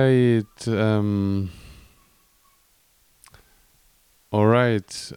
right. All right.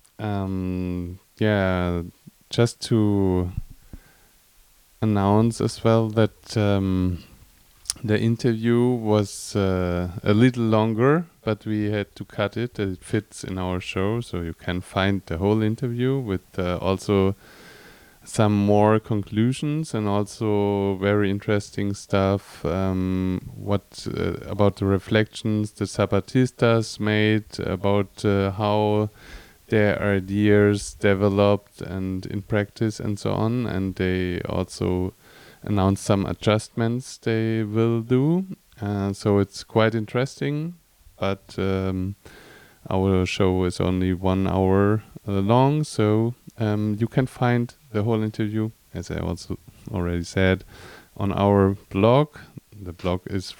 Yeah, just to announce as well that the interview was a little longer, but we had to cut it. It fits in our show, so you can find the whole interview with also some more conclusions and also very interesting stuff. What about the reflections the Zapatistas made about how their ideas developed and in practice and so on, and they also announced some adjustments they will do. So it's quite interesting, but our show is only 1 hour long, so you can find the whole interview, as I also already said, on our blog. The blog is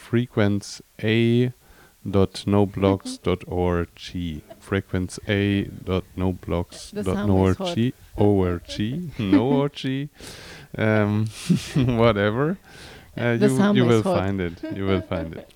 frequenca.noblogs.org. frequenca.noblogs.org. Whatever. You will find it. You will find it.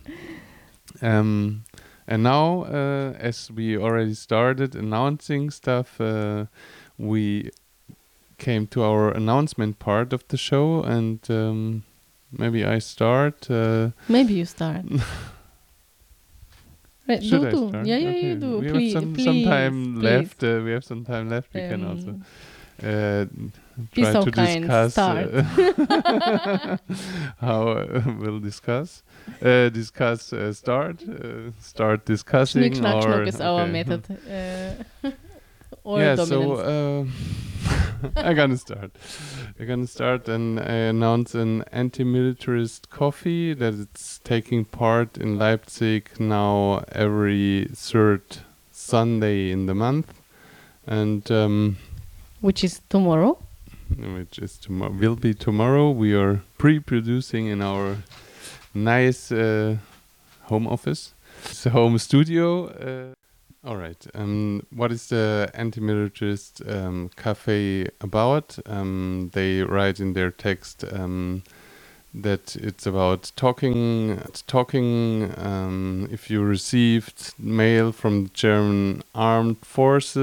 And now, as we already started announcing stuff, we came to our announcement part of the show, and maybe I start. Maybe you start. Should I start? Yeah, Okay. you do. We Please, have some time left. We have some time left. We can also be try so to kind. discuss Start. how we'll discuss. Start discussing. Schnick, schnack, or schnuck is our okay. method. Or Yeah, dominance. so I'm gonna start. We're gonna start and announce an anti-militarist coffee that it's taking part in Leipzig now every third Sunday in the month, and which is tomorrow. Will be tomorrow. We are pre-producing in our nice home office, it's a home studio. All right. What is the anti-militarist cafe about? They write in their text that it's about talking. If you received mail from the German armed forces